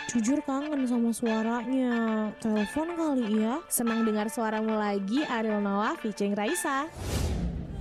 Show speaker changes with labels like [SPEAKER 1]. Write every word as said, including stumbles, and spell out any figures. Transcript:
[SPEAKER 1] Jujur kangen sama suaranya. Telepon kali ya.
[SPEAKER 2] Senang dengar suaramu lagi, Ariel Noah featuring Raisa.